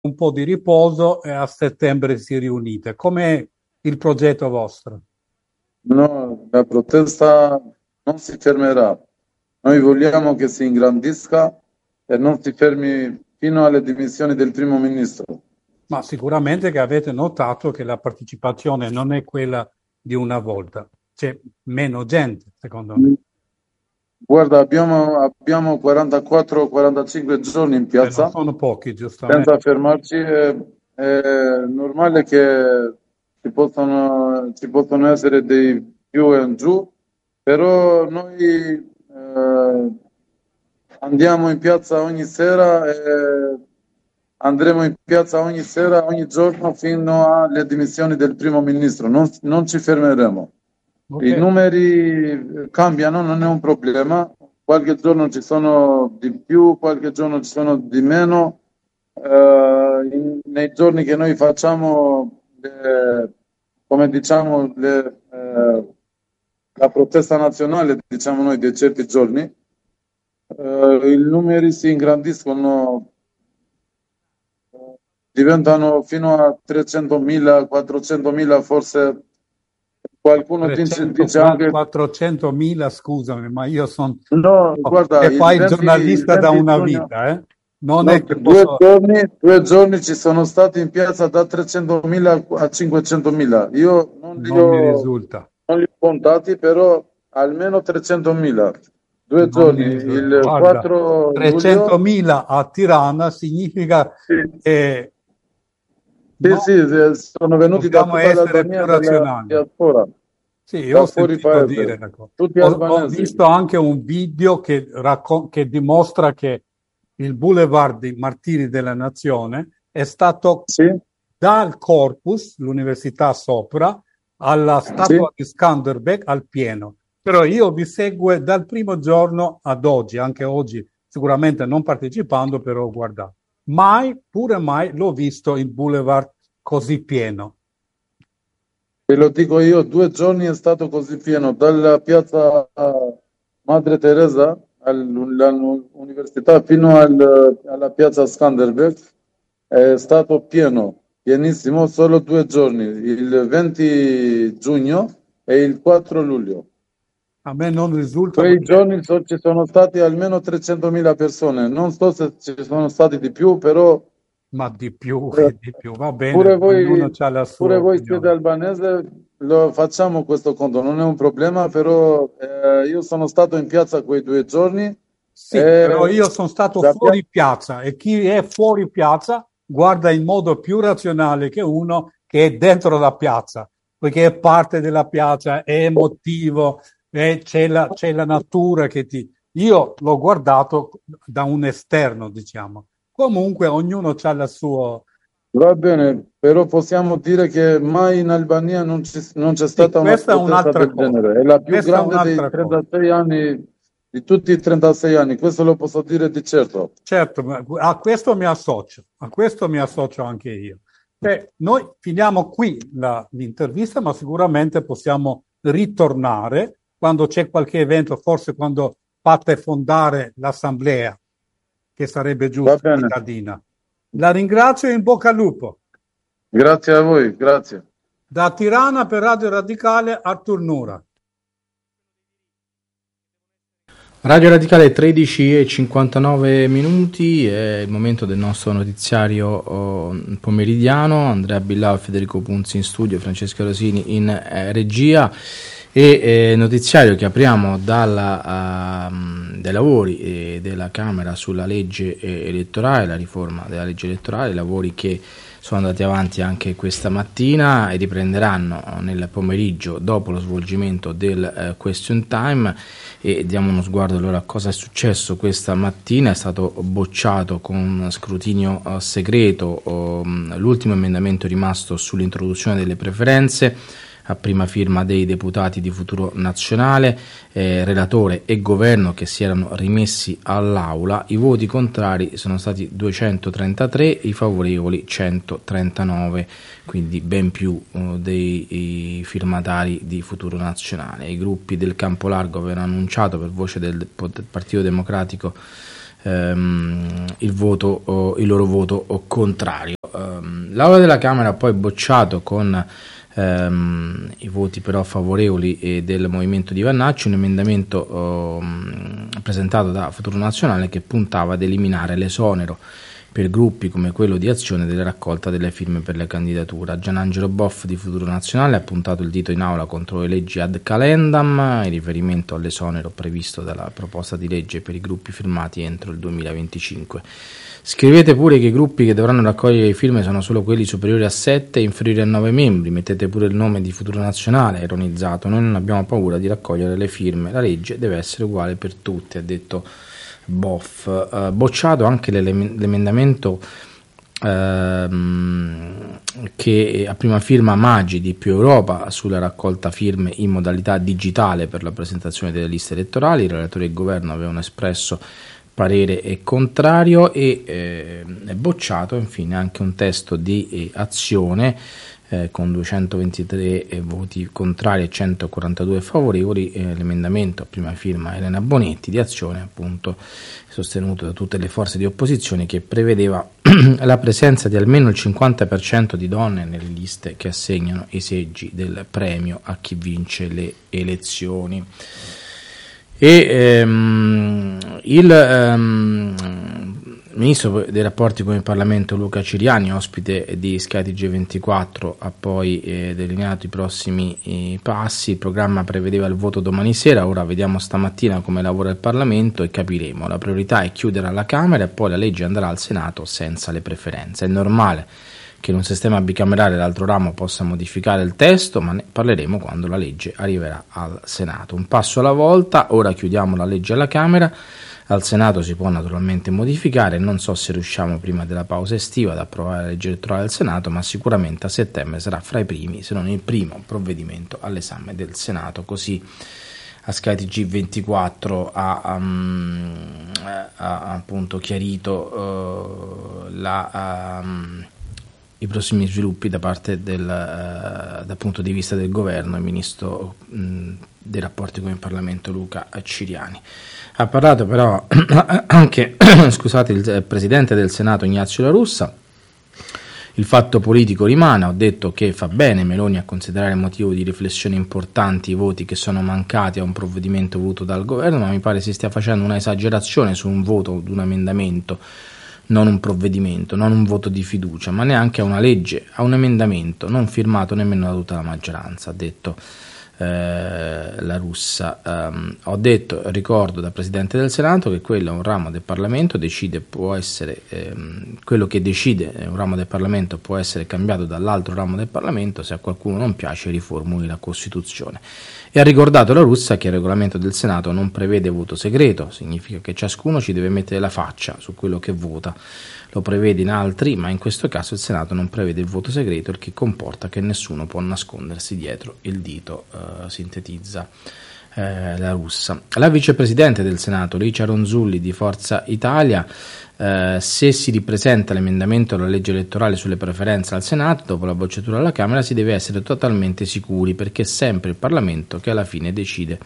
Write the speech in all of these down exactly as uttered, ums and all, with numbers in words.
un po' di riposo e a settembre si riunite. Com'è il progetto vostro? No, la protesta non si fermerà. Noi vogliamo che si ingrandisca e non si fermi fino alle dimissioni del primo ministro. Ma sicuramente che avete notato che la partecipazione non è quella di una volta. C'è meno gente, secondo me. Guarda, abbiamo, abbiamo quarantaquattro quarantacinque giorni in Eh, non piazza sono pochi, giustamente. senza fermarci. È, è normale che ci possono, ci possono essere dei più e un giù, però noi eh, andiamo in piazza ogni sera e andremo in piazza ogni sera, ogni giorno fino alle dimissioni del primo ministro. Non, non ci fermeremo. I Ok. numeri cambiano, non è un problema. Qualche giorno ci sono di più, qualche giorno ci sono di meno. Eh, in- nei giorni che noi facciamo, le- come diciamo, le, eh, la protesta nazionale, diciamo noi, di certi giorni, eh, i numeri si ingrandiscono, eh, diventano fino a trecentomila, quattrocentomila, forse qualcuno dice, trecento, dice anche. quattrocentomila, scusami, ma io sono No, guarda, che il fai il venti, il giornalista da venti una giugno, vita, eh? Non no, è che due posso... giorni, due giorni ci sono stati in piazza da trecentomila a cinquecentomila. Io non li Non mi ho, risulta. non li ho contati, però almeno trecentomila. Due Non mi giorni, risulta. il Guarda, quattro luglio. trecentomila a Tirana significa Sì, che sì, no, sì, eh, sono venuti da dobbiamo tutta essere l'Albania più e dalla razionali. diaspora, Sì, io ho da fuori sentito dire paese, una cosa. tutti Ho, ho albanesi. visto anche un video che, raccon- che dimostra che il Boulevard dei Martiri della Nazione è stato Sì, dal Corpus, l'università sopra, alla sì. statua di Skanderbeg al pieno. Però io vi seguo dal primo giorno ad oggi, anche oggi sicuramente non partecipando, però guardate. Mai, pure mai, l'ho visto il Boulevard così pieno. Ve lo dico io, due giorni è stato così pieno, dalla piazza Madre Teresa all'università fino al- alla piazza Skanderbeg, è stato pieno, pienissimo, solo due giorni, il venti giugno e il quattro luglio. A me non risulta Quei perché, giorni so- ci sono stati almeno trecentomila persone, non so se ci sono stati di più, però ma di più eh, e di più, va bene, pure ognuno voi, ha la pure sua voi siete opinione. albanese, lo facciamo questo conto, non è un problema, però eh, io sono stato in piazza quei due giorni Sì, però e io sono stato la pia- fuori piazza e chi è fuori piazza guarda in modo più razionale che uno che è dentro la piazza, perché è parte della piazza, è emotivo, e c'è la, c'è la natura che ti... Io l'ho guardato da un esterno, diciamo. Comunque ognuno ha la sua... va bene, però possiamo dire che mai in Albania non, ci- non c'è Sì, stata una questa è protesta un'altra del cosa. genere, è la più Questa è grande dei un'altra cosa. trentasei anni, di tutti i trentasei anni, questo lo posso dire di certo. Certo, ma a questo mi associo, a questo mi associo anche io. Beh, noi finiamo qui la- l'intervista, ma sicuramente possiamo ritornare quando c'è qualche evento, forse quando fate fondare l'assemblea, che sarebbe Va giusto, bene, cittadina. La ringrazio e in bocca al lupo. grazie a voi, grazie. Da Tirana per Radio Radicale, Artur Nura. Radio Radicale tredici e cinquantanove minuti, è il momento del nostro notiziario oh, pomeridiano. Andrea Billau e Federico Punzi in studio, Francesco Rosini in eh, regia. E eh, notiziario che apriamo dalla, uh, dai lavori eh, della Camera sulla legge eh, elettorale, la riforma della legge elettorale, lavori che sono andati avanti anche questa mattina e riprenderanno nel pomeriggio dopo lo svolgimento del eh, question time. E diamo uno sguardo allora a cosa è successo questa mattina. È stato bocciato con scrutinio uh, segreto um, l'ultimo emendamento rimasto sull'introduzione delle preferenze, a prima firma dei deputati di Futuro Nazionale, eh, relatore e governo che si erano rimessi all'aula. I voti contrari sono stati duecentotrentatré, i favorevoli centotrentanove, quindi ben più uh, dei firmatari di Futuro Nazionale. I gruppi del campo largo avevano annunciato per voce del, del Partito Democratico ehm, il, voto, oh, il loro voto oh, contrario. Um, L'Aula della Camera ha poi bocciato con ehm, i voti però favorevoli e del Movimento di Vannacci un emendamento oh, presentato da Futuro Nazionale che puntava ad eliminare l'esonero per gruppi come quello di Azione della raccolta delle firme per le candidature. Gianangelo Boff di Futuro Nazionale ha puntato il dito in aula contro le leggi ad calendam in riferimento all'esonero previsto dalla proposta di legge per i gruppi firmati entro il duemilaventicinque. Scrivete pure che i gruppi che dovranno raccogliere le firme sono solo quelli superiori a sette e inferiori a nove membri, mettete pure il nome di Futuro Nazionale, ironizzato, noi non abbiamo paura di raccogliere le firme, la legge deve essere uguale per tutti, ha detto Boff. Uh, bocciato anche l'emendamento ehm, che a prima firma Maggi di Più Europa sulla raccolta firme in modalità digitale per la presentazione delle liste elettorali. Il relatore e il governo avevano espresso parere è contrario e eh, è bocciato infine anche un testo di eh, Azione eh, con duecentoventitré eh, voti contrari e centoquarantadue favorevoli, eh, l'emendamento a prima firma Elena Bonetti di Azione, appunto sostenuto da tutte le forze di opposizione, che prevedeva la presenza di almeno il cinquanta per cento di donne nelle liste che assegnano i seggi del premio a chi vince le elezioni. E ehm, il ehm, ministro dei rapporti con il Parlamento Luca Ciriani, ospite di Sky T G ventiquattro, ha poi eh, delineato i prossimi eh, passi. Il programma prevedeva il voto domani sera, ora vediamo stamattina come lavora il Parlamento e capiremo. La priorità è chiudere alla Camera e poi la legge andrà al Senato senza le preferenze. È normale che in un sistema bicamerale l'altro ramo possa modificare il testo, ma ne parleremo quando la legge arriverà al Senato. Un passo alla volta, ora chiudiamo la legge alla Camera, al Senato si può naturalmente modificare, non so se riusciamo prima della pausa estiva ad approvare la legge elettorale del Senato, ma sicuramente a settembre sarà fra i primi, se non il primo provvedimento all'esame del Senato. Così a Sky T G ventiquattro ha, um, ha appunto chiarito uh, la... Um, i prossimi sviluppi da parte del, uh, dal punto di vista del governo, il ministro mh, dei rapporti con il Parlamento Luca Ciriani. Ha parlato però anche scusate, il presidente del Senato Ignazio La Russa. Il fatto politico rimane, ho detto che fa bene Meloni a considerare motivo di riflessione importanti i voti che sono mancati a un provvedimento voluto dal governo, ma mi pare si stia facendo una esagerazione su un voto di un emendamento, non un provvedimento, non un voto di fiducia, ma neanche a una legge, a un emendamento non firmato nemmeno da tutta la maggioranza, ha detto eh, La Russa. Um, ho detto, ricordo da Presidente del Senato, che quello è un ramo del Parlamento, decide, può essere, ehm, quello che decide un ramo del Parlamento può essere cambiato dall'altro ramo del Parlamento, se a qualcuno non piace riformuli la Costituzione. E ha ricordato La Russa che il regolamento del Senato non prevede voto segreto, significa che ciascuno ci deve mettere la faccia su quello che vota, lo prevede in altri, ma in questo caso il Senato non prevede il voto segreto, il che comporta che nessuno può nascondersi dietro il dito, eh, sintetizza eh, La Russa. La vicepresidente del Senato, Licia Ronzulli di Forza Italia, Uh, se si ripresenta l'emendamento alla legge elettorale sulle preferenze al Senato, dopo la bocciatura alla Camera, si deve essere totalmente sicuri, perché è sempre il Parlamento che alla fine decide.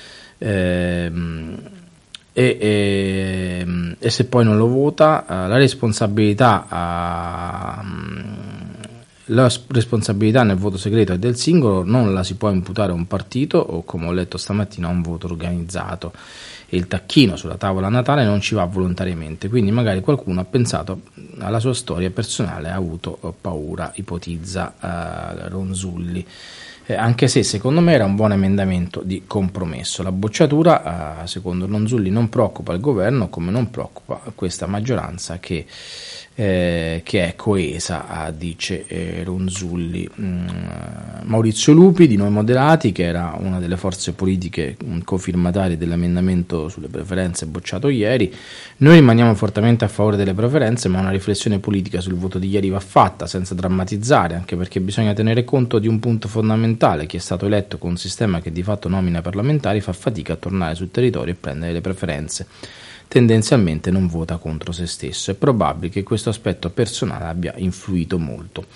Ehm, e, e, e se poi non lo vota, uh, la responsabilità uh, la responsabilità nel voto segreto è del singolo, non la si può imputare a un partito o, come ho letto stamattina, a un voto organizzato. E il tacchino sulla tavola natale non ci va volontariamente, quindi magari qualcuno ha pensato alla sua storia personale, ha avuto paura, ipotizza uh, Ronzulli. Eh, anche se secondo me era un buon emendamento di compromesso. La bocciatura, uh, secondo Ronzulli, non preoccupa il governo, come non preoccupa questa maggioranza che, eh, che è coesa, uh, dice eh, Ronzulli. Mm, Maurizio Lupi di Noi Moderati, che era una delle forze politiche cofirmatarie dell'emendamento sulle preferenze bocciato ieri: noi rimaniamo fortemente a favore delle preferenze, ma una riflessione politica sul voto di ieri va fatta senza drammatizzare, anche perché bisogna tenere conto di un punto fondamentale: chi è stato eletto con un sistema che di fatto nomina parlamentari fa fatica a tornare sul territorio e prendere le preferenze, tendenzialmente non vota contro se stesso. È probabile che questo aspetto personale abbia influito molto.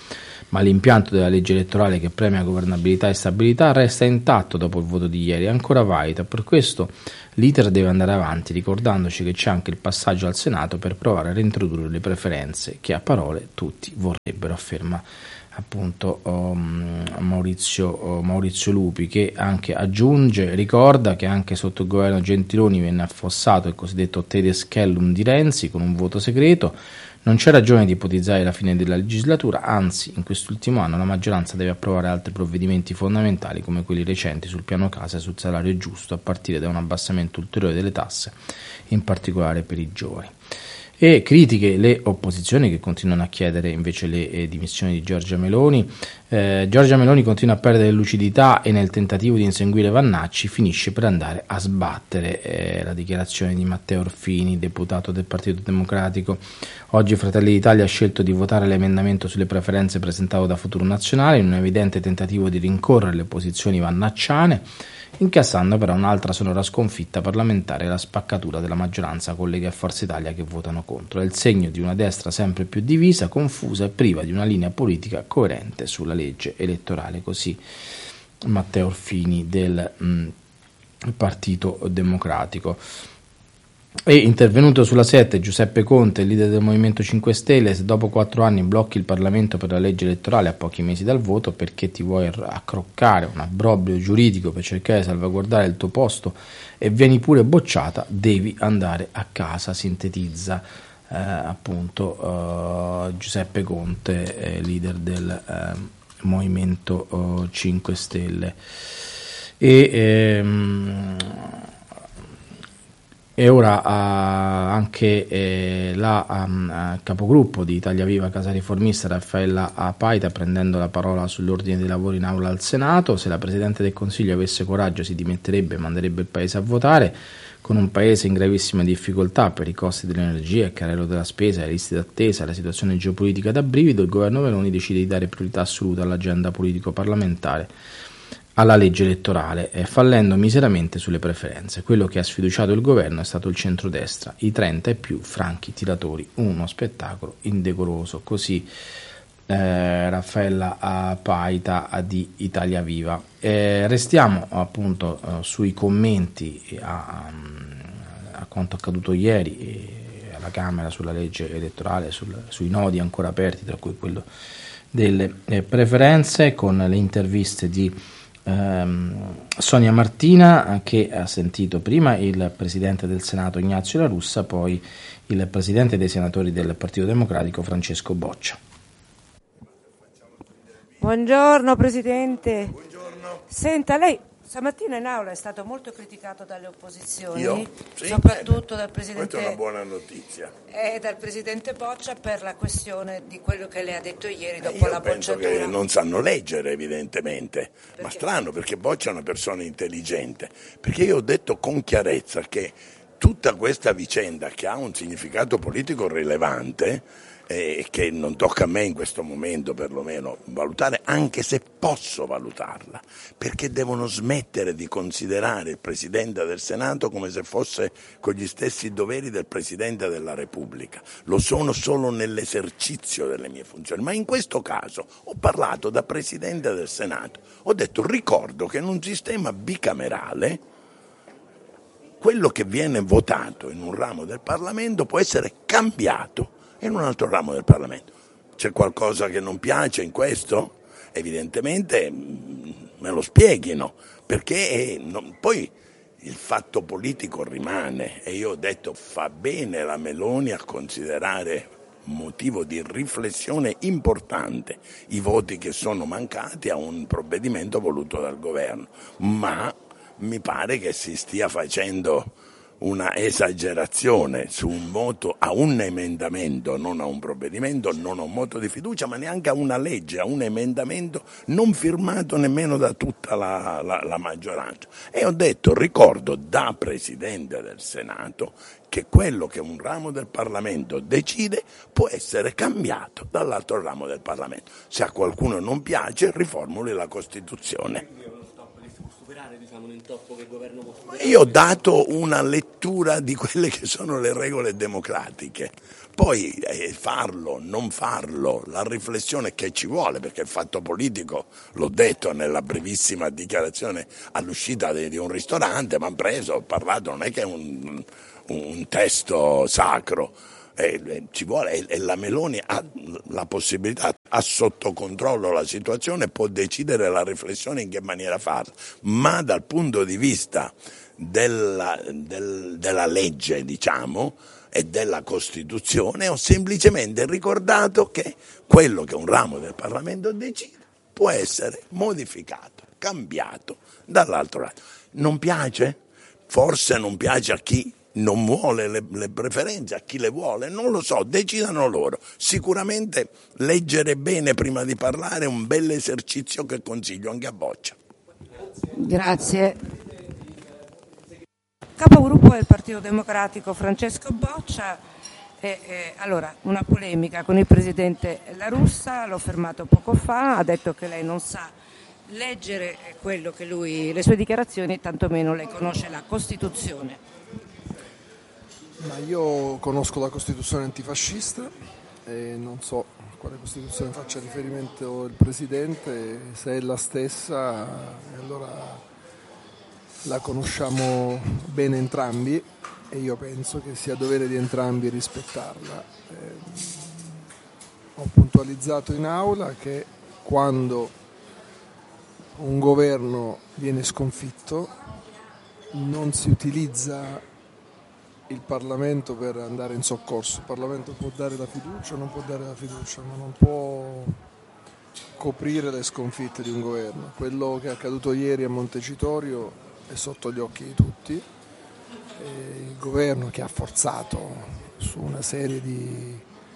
ma l'impianto della legge elettorale che premia governabilità e stabilità resta intatto dopo il voto di ieri, è ancora valido. Per questo l'iter deve andare avanti, ricordandoci che c'è anche il passaggio al Senato per provare a reintrodurre le preferenze che a parole tutti vorrebbero, afferma appunto um, Maurizio, uh, Maurizio Lupi, che anche aggiunge, ricorda che anche sotto il governo Gentiloni venne affossato il cosiddetto Tedeschellum di Renzi con un voto segreto. Non c'è ragione di ipotizzare la fine della legislatura, anzi in quest'ultimo anno la maggioranza deve approvare altri provvedimenti fondamentali come quelli recenti sul piano casa e sul salario giusto, a partire da un abbassamento ulteriore delle tasse, in particolare per i giovani. E critiche le opposizioni che continuano a chiedere invece le eh, dimissioni di Giorgia Meloni. Eh, Giorgia Meloni continua a perdere lucidità e nel tentativo di inseguire Vannacci finisce per andare a sbattere. Eh, la dichiarazione di Matteo Orfini, deputato del Partito Democratico. Oggi Fratelli d'Italia ha scelto di votare l'emendamento sulle preferenze presentato da Futuro Nazionale in un evidente tentativo di rincorrere le posizioni vannacciane, incassando però un'altra sonora sconfitta parlamentare e la spaccatura della maggioranza con Lega e Forza Italia che votano contro. È il segno di una destra sempre più divisa, confusa e priva di una linea politica coerente sulla legge elettorale. Così Matteo Orfini del mh, Partito Democratico. E intervenuto sulla sette Giuseppe Conte, leader del Movimento cinque Stelle: se dopo quattro anni blocchi il Parlamento per la legge elettorale a pochi mesi dal voto, perché ti vuoi accroccare un obbrobrio giuridico per cercare di salvaguardare il tuo posto e vieni pure bocciata, devi andare a casa, sintetizza eh, appunto eh, Giuseppe Conte, eh, leader del eh, Movimento eh, cinque Stelle. E ehm, E ora uh, anche eh, la um, capogruppo di Italia Viva Casa Riformista Raffaella Paita, prendendo la parola sull'ordine dei lavori in aula al Senato: se la Presidente del Consiglio avesse coraggio si dimetterebbe e manderebbe il Paese a votare. Con un Paese in gravissime difficoltà per i costi dell'energia, il carrello della spesa, le liste d'attesa, la situazione geopolitica da brivido, il governo Meloni decide di dare priorità assoluta all'agenda politico-parlamentare, alla legge elettorale, e fallendo miseramente sulle preferenze. Quello che ha sfiduciato il governo è stato il centrodestra, i trenta e più franchi tiratori, uno spettacolo indecoroso. Così eh, Raffaella Paita di Italia Viva. Eh, restiamo appunto eh, sui commenti a, a quanto accaduto ieri eh, alla Camera sulla legge elettorale, sul, sui nodi ancora aperti, tra cui quello delle eh, preferenze, con le interviste di Sonia Martina, che ha sentito prima il Presidente del Senato Ignazio La Russa, poi il Presidente dei Senatori del Partito Democratico Francesco Boccia. Buongiorno Presidente. Buongiorno. Senta, lei stamattina in aula è stato molto criticato dalle opposizioni, Io? Sì, soprattutto bene. dal Presidente, questa è una buona notizia, e dal Presidente Boccia, per la questione di quello che lei ha detto ieri dopo Io la penso bocciatura. che non sanno leggere, evidentemente. Perché? Ma strano, perché Boccia è una persona intelligente, perché io ho detto con chiarezza che tutta questa vicenda, che ha un significato politico rilevante, e che non tocca a me in questo momento perlomeno valutare, anche se posso valutarla, perché devono smettere di considerare il Presidente del Senato come se fosse con gli stessi doveri del Presidente della Repubblica. Lo sono solo nell'esercizio delle mie funzioni, ma in questo caso ho parlato da Presidente del Senato, ho detto: ricordo che in un sistema bicamerale quello che viene votato in un ramo del Parlamento può essere cambiato in un altro ramo del Parlamento. C'è qualcosa che non piace in questo? Evidentemente me lo spieghino, perché non, poi il fatto politico rimane, e io ho detto: fa bene la Meloni a considerare motivo di riflessione importante i voti che sono mancati a un provvedimento voluto dal governo, ma mi pare che si stia facendo una esagerazione su un voto a un emendamento, non a un provvedimento, non a un voto di fiducia, ma neanche a una legge, a un emendamento non firmato nemmeno da tutta la, la, la maggioranza. E ho detto: ricordo da Presidente del Senato che quello che un ramo del Parlamento decide può essere cambiato dall'altro ramo del Parlamento. Se a qualcuno non piace, riformuli la Costituzione. siamo in un intoppo che il governo può... Io ho dato una lettura di quelle che sono le regole democratiche, poi eh, farlo, non farlo, la riflessione che ci vuole, perché il fatto politico, l'ho detto nella brevissima dichiarazione all'uscita di, di un ristorante, mi hanno preso, ho parlato, non è che è un, un testo sacro. Eh, ci vuole, e la Meloni ha la possibilità, ha sotto controllo la situazione, può decidere la riflessione in che maniera farla, ma dal punto di vista della, del, della legge, diciamo, e della Costituzione, ho semplicemente ricordato che quello che un ramo del Parlamento decide può essere modificato, cambiato dall'altro lato. Non piace? Forse non piace a chi non vuole le, le preferenze, a chi le vuole, non lo so, decidano loro. Sicuramente leggere bene prima di parlare è un bel esercizio che consiglio anche a Boccia. Grazie. Capogruppo del Partito Democratico Francesco Boccia. E, e, allora, una polemica con il presidente La Russa, l'ho fermato poco fa, ha detto che lei non sa leggere quello che lui, le sue dichiarazioni, tantomeno lei conosce la Costituzione. Ma io conosco la Costituzione antifascista e non so a quale Costituzione faccia riferimento il Presidente, se è la stessa allora la conosciamo bene entrambi e io penso che sia dovere di entrambi rispettarla. Eh, ho puntualizzato in aula che quando un governo viene sconfitto non si utilizza il Parlamento per andare in soccorso. Il Parlamento può dare la fiducia o non può dare la fiducia, ma non può coprire le sconfitte di un governo. Quello che è accaduto ieri a Montecitorio è sotto gli occhi di tutti. E il governo che ha forzato su una serie di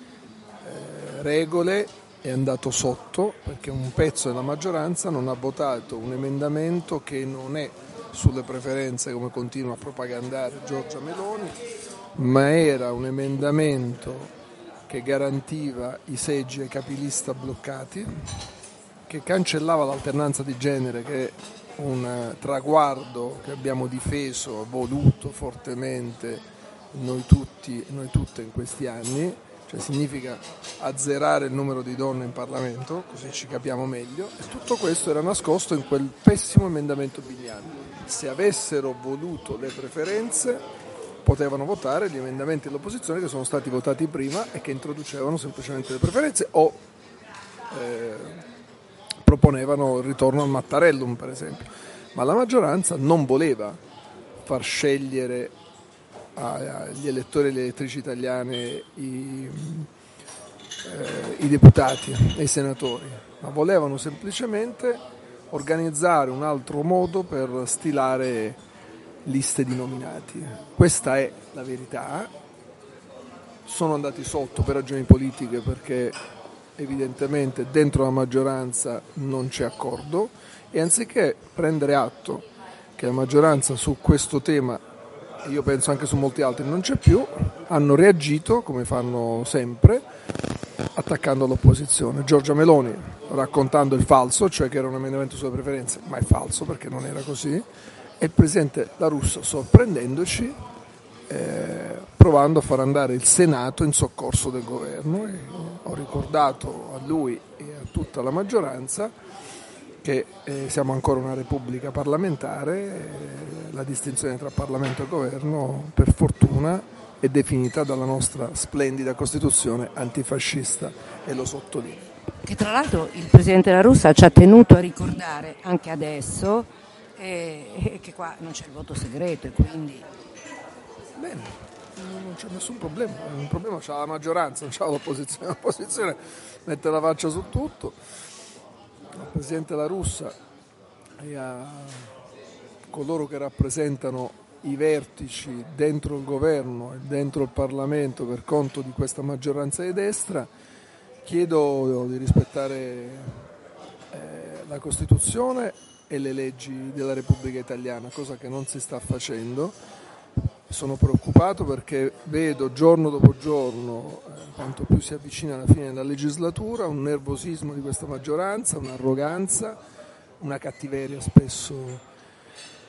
eh, regole è andato sotto perché un pezzo della maggioranza non ha votato un emendamento che non è sulle preferenze come continua a propagandare Giorgia Meloni, ma era un emendamento che garantiva i seggi ai capilista bloccati, che cancellava l'alternanza di genere, che è un traguardo che abbiamo difeso, voluto fortemente noi tutti, noi tutte in questi anni, cioè significa azzerare il numero di donne in Parlamento, così ci capiamo meglio, e tutto questo era nascosto in quel pessimo emendamento Bignami. Se avessero voluto le preferenze potevano votare gli emendamenti dell'opposizione che sono stati votati prima e che introducevano semplicemente le preferenze o eh, proponevano il ritorno al Mattarellum per esempio, ma la maggioranza non voleva far scegliere agli elettori e alle elettrici italiane i, eh, i deputati e i senatori, ma volevano semplicemente organizzare un altro modo per stilare liste di nominati. Questa è la verità. Sono andati sotto per ragioni politiche perché evidentemente dentro la maggioranza non c'è accordo e anziché prendere atto che la maggioranza su questo tema, io penso anche su molti altri, non c'è più, hanno reagito come fanno sempre attaccando l'opposizione. Giorgia Meloni raccontando il falso, cioè che era un emendamento sulle preferenze, ma è falso perché non era così, e il presidente La Russa sorprendendoci, eh, provando a far andare il Senato in soccorso del governo. E ho ricordato a lui e a tutta la maggioranza che eh, siamo ancora una repubblica parlamentare, eh, la distinzione tra Parlamento e governo per fortuna è definita dalla nostra splendida Costituzione antifascista e lo sottolineo. Che tra l'altro il Presidente La Russa ci ha tenuto a ricordare anche adesso eh, che qua non c'è il voto segreto e quindi... Bene, non c'è nessun problema, un problema c'ha la maggioranza, non c'ha l'opposizione, l'opposizione mette la faccia su tutto. Il Presidente La Russa e a coloro che rappresentano i vertici dentro il governo e dentro il Parlamento per conto di questa maggioranza di destra, chiedo di rispettare eh, la Costituzione e le leggi della Repubblica Italiana, cosa che non si sta facendo. Sono preoccupato perché vedo giorno dopo giorno, eh, quanto più si avvicina alla fine della legislatura, un nervosismo di questa maggioranza, un'arroganza, una cattiveria spesso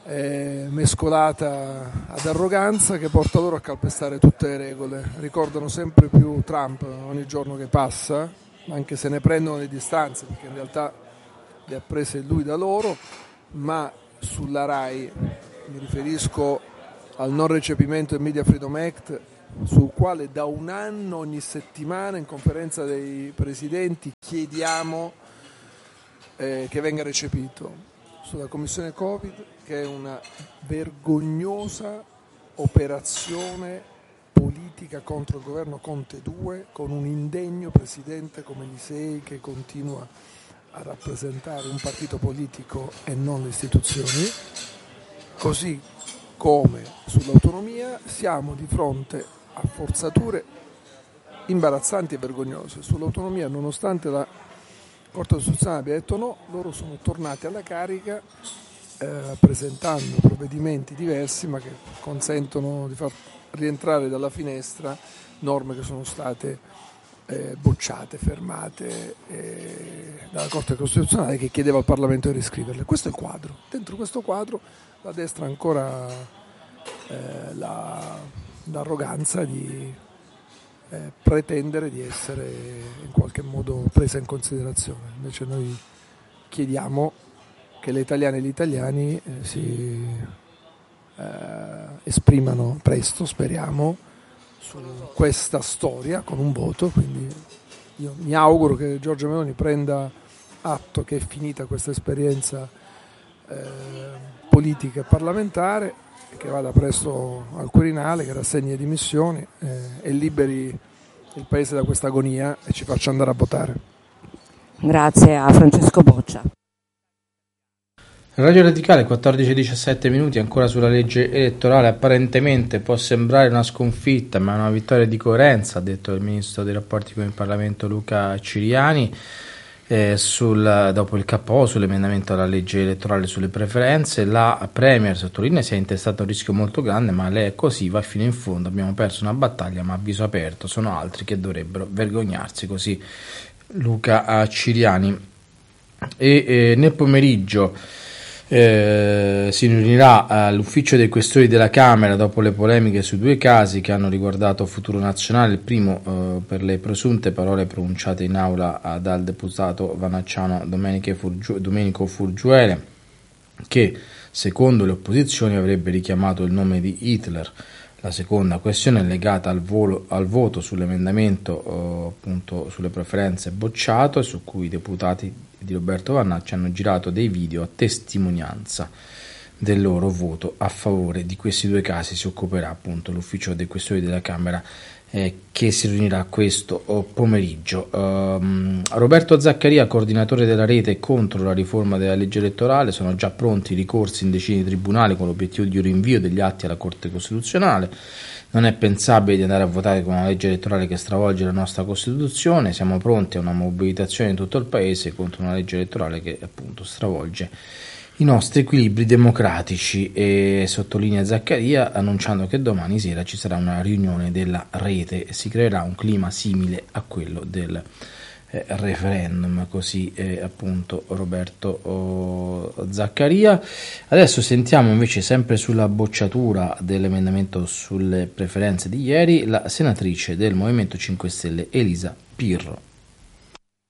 eh, mescolata ad arroganza che porta loro a calpestare tutte le regole. Ricordano sempre più Trump ogni giorno che passa, anche se ne prendono le distanze, perché in realtà le ha prese lui da loro. Ma sulla RAI, mi riferisco al non recepimento del Media Freedom Act, sul quale da un anno ogni settimana in conferenza dei presidenti chiediamo eh, che venga recepito. Sulla commissione Covid, che è una vergognosa operazione politica contro il governo Conte due, con un indegno presidente come Lisei che continua a rappresentare un partito politico e non le istituzioni. Così come sull'autonomia siamo di fronte a forzature imbarazzanti e vergognose. Sull'autonomia, nonostante la Corte Costituzionale abbia detto no, loro sono tornati alla carica eh, presentando provvedimenti diversi, ma che consentono di far rientrare dalla finestra norme che sono state eh, bocciate, fermate eh, dalla Corte Costituzionale, che chiedeva al Parlamento di riscriverle. Questo è il quadro. Dentro questo quadro la destra ha ancora eh, la, l'arroganza di eh, pretendere di essere in qualche modo presa in considerazione. Invece noi chiediamo che le italiane e gli italiani eh, si eh, esprimano presto, speriamo, su questa storia con un voto. Quindi io mi auguro che Giorgia Meloni prenda atto che è finita questa esperienza eh, politica e parlamentare, che vada presto al Quirinale, che rassegni le dimissioni eh, e liberi il paese da questa agonia e ci faccia andare a votare. Grazie a Francesco Boccia. Radio Radicale, quattordici e diciassette minuti, ancora sulla legge elettorale. Apparentemente può sembrare una sconfitta, ma è una vittoria di coerenza, ha detto il ministro dei rapporti con il Parlamento Luca Ciriani. Eh, sul, dopo il K O sull'emendamento alla legge elettorale sulle preferenze, la Premier sottolinea si è intestato un rischio molto grande, ma lei è così, va fino in fondo, abbiamo perso una battaglia ma a viso aperto, sono altri che dovrebbero vergognarsi, così Luca Ciriani. E eh, nel pomeriggio Eh, si riunirà all'ufficio dei questori della Camera dopo le polemiche sui due casi che hanno riguardato Futuro Nazionale, il primo eh, per le presunte parole pronunciate in aula dal deputato vanacciano Furgiu- Domenico Furgiuele, che secondo le opposizioni avrebbe richiamato il nome di Hitler. La seconda questione è legata al, volo, al voto sull'emendamento eh, appunto sulle preferenze bocciato, e su cui i deputati di Roberto Vannacci hanno girato dei video a testimonianza del loro voto a favore. Di questi due casi si occuperà appunto l'ufficio dei questori della Camera eh, che si riunirà questo pomeriggio. Um, Roberto Zaccaria, coordinatore della rete contro la riforma della legge elettorale: sono già pronti i ricorsi in decine di tribunali con l'obiettivo di un rinvio degli atti alla Corte Costituzionale. Non è pensabile di andare a votare con una legge elettorale che stravolge la nostra Costituzione. Siamo pronti a una mobilitazione in tutto il Paese contro una legge elettorale che appunto stravolge i nostri equilibri democratici, e sottolinea Zaccaria, annunciando che domani sera ci sarà una riunione della rete e si creerà un clima simile a quello del eh, referendum. Così eh, appunto Roberto oh, Zaccaria. Adesso sentiamo invece, sempre sulla bocciatura dell'emendamento sulle preferenze di ieri, la senatrice del Movimento cinque Stelle Elisa Pirro.